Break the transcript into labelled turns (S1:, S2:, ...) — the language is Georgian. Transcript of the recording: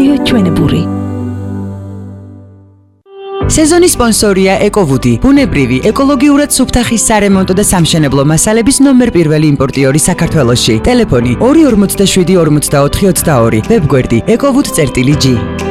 S1: რადიო ჩვენებური.
S2: სეზონის სპონსორია ეკოვუდი, ბუნებრივი, ეკოლოგიურად სუფთახის სარემონტო და სამშენებლო მასალების ნომერ პირველი იმპორტიორი საქართველოში. ტელეფონი 247 44 22, ვებგვერდი ekovud.gr